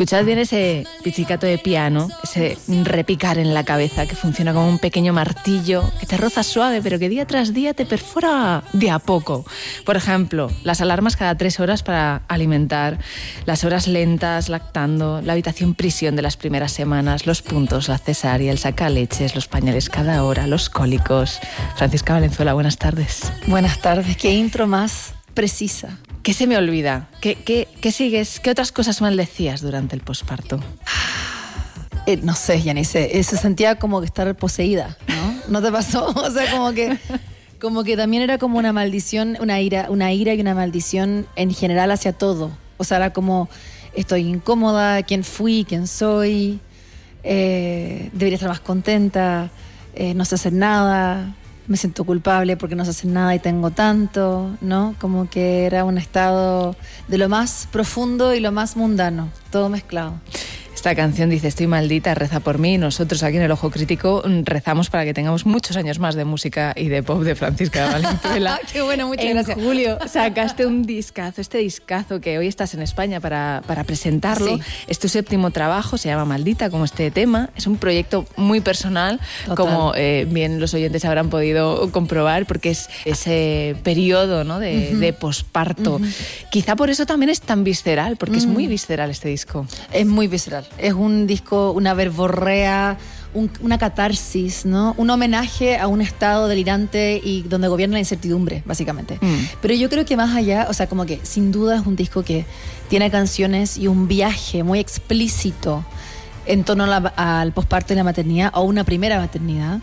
Escuchad bien ese pizzicato de piano, ese repicar en la cabeza que funciona como un pequeño martillo que te roza suave, pero que día tras día te perfora de a poco. Por ejemplo, las alarmas cada 3 horas para alimentar, las horas lentas lactando, la habitación prisión de las primeras semanas, los puntos, la cesárea, el sacaleches, los pañales cada hora, los cólicos. Francisca Valenzuela, buenas tardes. Buenas tardes, qué intro más precisa. ¿Qué se me olvida? ¿Qué sigues? ¿Qué otras cosas maldecías durante el posparto? No sé, Yanice, se sentía como que estar poseída, ¿no? ¿No te pasó? O sea, como que también era como una maldición, una ira y una maldición en general hacia todo. O sea, era como, estoy incómoda, quién fui, quién soy, debería estar más contenta, no sé hacer nada, me siento culpable porque no sé hacer nada y tengo tanto, ¿no? Como que era un estado de lo más profundo y lo más mundano, todo mezclado. Esta canción dice: estoy maldita, reza por mí. Nosotros aquí en El Ojo Crítico rezamos para que tengamos muchos años más de música y de pop de Francisca Valenzuela. Qué bueno, muchas gracias. En julio sacaste un discazo, este discazo que hoy estás en España para presentarlo. Sí. Es tu 7º trabajo, se llama Maldita, como este tema. Es un proyecto muy personal, total, como bien los oyentes habrán podido comprobar, porque es ese periodo, ¿no?, de posparto. Quizá por eso también es tan visceral, porque es muy visceral este disco. Es muy visceral. Es un disco, una verborrea, una catarsis, ¿no? Un homenaje a un estado delirante y donde gobierna la incertidumbre, básicamente. Pero yo creo que más allá, o sea, como que sin duda es un disco que tiene canciones y un viaje muy explícito en torno al posparto y la maternidad, o una primera maternidad.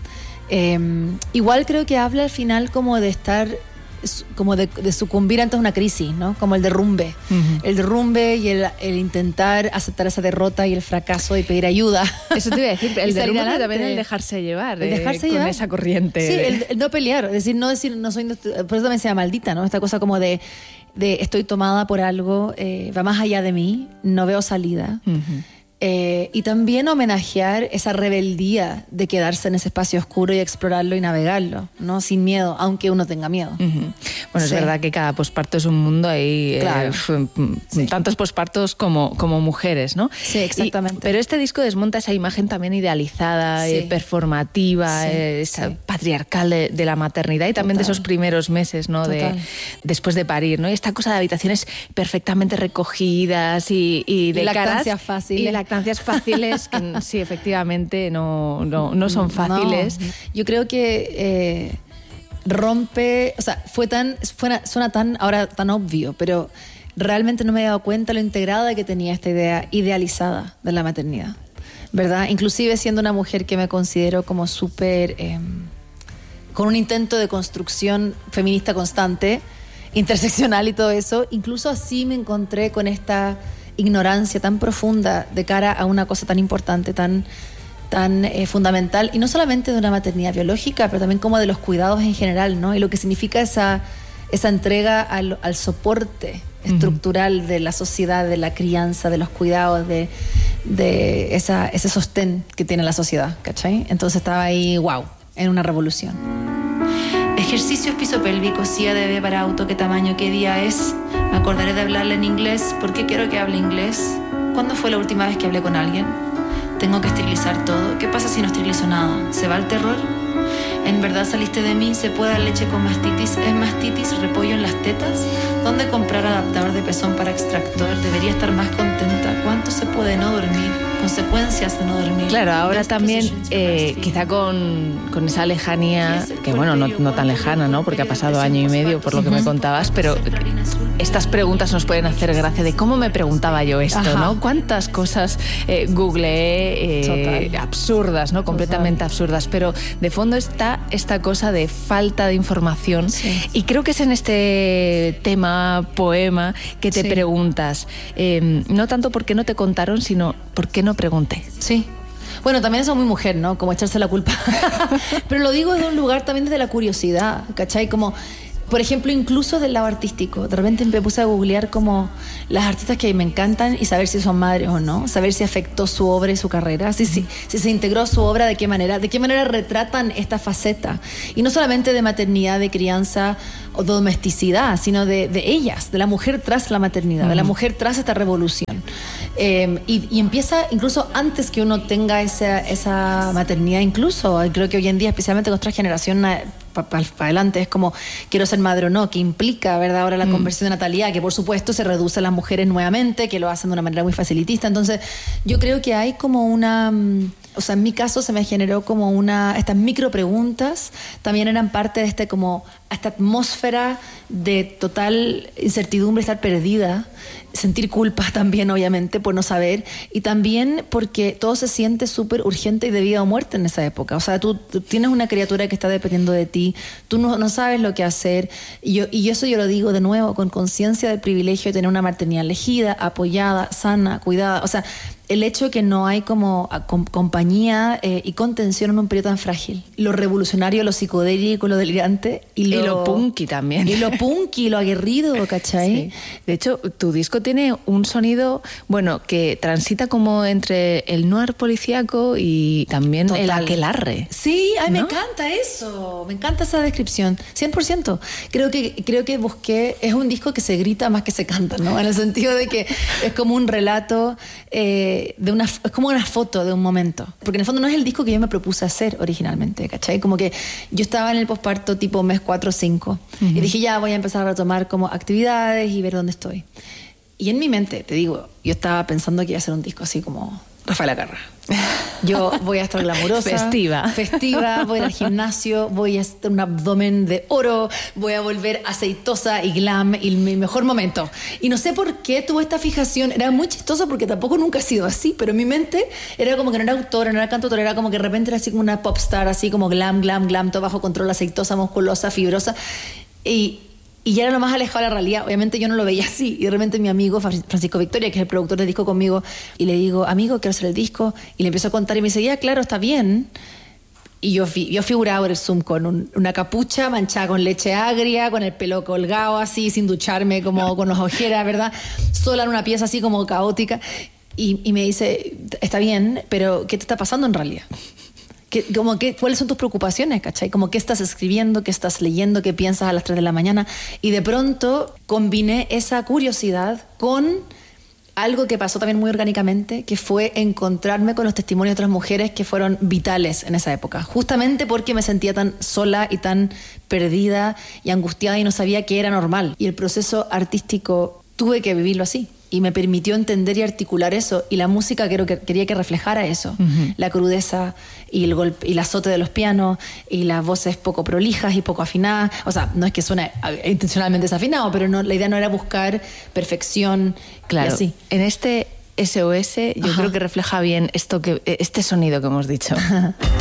Igual creo que habla al final como de estar, como de sucumbir ante una crisis, ¿no? Como el derrumbe. El derrumbe y el intentar aceptar esa derrota y el fracaso y pedir ayuda. Eso te iba a decir, el derrumbe, pero también el dejarse llevar, con esa corriente. Sí, el no pelear, es decir, no soy, por eso también se llama Maldita, ¿no? Esta cosa como de estoy tomada por algo, va más allá de mí, no veo salida. Y también homenajear esa rebeldía de quedarse en ese espacio oscuro y explorarlo y navegarlo, ¿no? Sin miedo, aunque uno tenga miedo. Bueno, sí, es verdad que cada posparto es un mundo, hay claro, tantos pospartos como mujeres, ¿no? Sí, exactamente. Pero este disco desmonta esa imagen también idealizada, performativa, esa patriarcal de la maternidad y también de esos primeros meses, ¿no? Después de parir, ¿no? Y esta cosa de habitaciones perfectamente recogidas y de lactancia caras fácil. Y lactancias fáciles, que sí, efectivamente no son fáciles. No. Yo creo que rompe, o sea, suena tan obvio, pero realmente no me he dado cuenta lo integrada que tenía esta idea idealizada de la maternidad, ¿verdad? Inclusive siendo una mujer que me considero como súper, con un intento de construcción feminista constante, interseccional y todo eso, incluso así me encontré con esta ignorancia tan profunda de cara a una cosa tan importante, tan fundamental, y no solamente de una maternidad biológica, pero también como de los cuidados en general, ¿no? Y lo que significa esa entrega al soporte estructural de la sociedad, de la crianza, de los cuidados, de ese sostén que tiene la sociedad, ¿cachai? Entonces estaba ahí, wow, en una revolución. Ejercicios piso pélvico, silla de bebé para auto, ¿qué tamaño, qué día es? Me acordaré de hablarle en inglés. ¿Por qué quiero que hable inglés? ¿Cuándo fue la última vez que hablé con alguien? Tengo que esterilizar todo. ¿Qué pasa si no esterilizo nada? ¿Se va el terror? ¿En verdad saliste de mí? ¿Se puede dar leche con mastitis? ¿Es mastitis repollo en las tetas? ¿Dónde comprar adaptador de pezón para extractor? Debería estar más contenta. ¿Cuánto se puede no dormir? Consecuencias de no dormir. Claro, ahora también quizá con esa lejanía, que bueno, no tan lejana, ¿no? Porque ha pasado año y medio por lo que me contabas, pero estas preguntas nos pueden hacer gracia de cómo me preguntaba yo esto, ¿no? Cuántas cosas googleé absurdas, ¿no? Completamente absurdas, pero de fondo está esta cosa de falta de información y creo que es en este tema, poema, que te preguntas, no tanto por qué no te contaron, sino por qué no pregunté. Sí. Bueno, también eso es muy mujer, ¿no? Como echarse la culpa. Pero lo digo desde un lugar también desde la curiosidad, ¿cachai? Como, por ejemplo, incluso del lado artístico. De repente me puse a googlear como las artistas que me encantan y saber si son madres o no, saber si afectó su obra y su carrera, si se integró su obra, de qué manera retratan esta faceta. Y no solamente de maternidad, de crianza o domesticidad, sino de ellas, de la mujer tras la maternidad, de la mujer tras esta revolución. Y empieza incluso antes que uno tenga esa maternidad, incluso. Creo que hoy en día, especialmente con nuestra generación, para adelante, es como quiero ser madre o no, que implica, ¿verdad? Ahora la conversión de natalidad, que por supuesto se reduce a las mujeres nuevamente, que lo hacen de una manera muy facilitista. Entonces, yo creo que hay como una... O sea, en mi caso se me generó como estas micro preguntas también eran parte de esta atmósfera de total incertidumbre, estar perdida, sentir culpa también, obviamente, por no saber, y también porque todo se siente súper urgente y de vida o muerte en esa época. O sea, tú tienes una criatura que está dependiendo de ti, tú no sabes lo que hacer, y eso yo lo digo de nuevo, con conciencia del privilegio de tener una maternidad elegida, apoyada, sana, cuidada. O sea, el hecho de que no hay como compañía y contención en un periodo tan frágil. Lo revolucionario, lo psicodélico, lo delirante y lo punky también. Y lo punky, lo aguerrido, ¿cachai? Sí. De hecho, tu disco tiene un sonido, bueno, que transita como entre el noir policíaco y también total. El aquelarre. Sí, ay, ¿no? Me encanta eso. Me encanta esa descripción. 100%. Creo que busqué... Es un disco que se grita más que se canta, ¿no? En el sentido de que es como un relato... es como una foto de un momento, porque en el fondo no es el disco que yo me propuse hacer originalmente, ¿cachai? Como que yo estaba en el posparto tipo mes 4 o 5 y dije ya voy a empezar a retomar como actividades y ver dónde estoy, y en mi mente, te digo, yo estaba pensando que iba a hacer un disco así como Rafaela Carrà. Yo voy a estar glamurosa, festiva, voy al gimnasio, voy a tener un abdomen de oro, voy a volver aceitosa y glam y mi mejor momento. Y no sé por qué tuve esta fijación, era muy chistoso porque tampoco nunca ha sido así, pero en mi mente era como que no era autora, no era cantautora, era como que de repente era así como una popstar, así como glam, todo bajo control, aceitosa, musculosa, fibrosa. Y ya era lo más alejado de la realidad. Obviamente yo no lo veía así. Y de repente mi amigo Francisco Victoria, que es el productor del disco conmigo, y le digo, amigo, quiero hacer el disco. Y le empiezo a contar y me dice, ya, claro, está bien. Y yo figuraba en el Zoom con una capucha manchada con leche agria, con el pelo colgado así, sin ducharme, como con las ojeras, ¿verdad? Sola en una pieza así como caótica. Y me dice, está bien, pero ¿qué te está pasando en realidad? ¿Cuáles son tus preocupaciones, cachai? Como qué estás escribiendo, qué estás leyendo, qué piensas a las 3 de la mañana. Y de pronto combiné esa curiosidad con algo que pasó también muy orgánicamente, que fue encontrarme con los testimonios de otras mujeres que fueron vitales en esa época. Justamente porque me sentía tan sola y tan perdida y angustiada y no sabía que era normal. Y el proceso artístico tuve que vivirlo así. Y me permitió entender y articular eso. Y la música quería que reflejara eso. La crudeza y el golpe y el azote de los pianos y las voces poco prolijas y poco afinadas. O sea, no es que suene intencionalmente desafinado, pero la idea no era buscar perfección. Claro, y así. En este SOS yo creo que refleja bien este sonido que hemos dicho.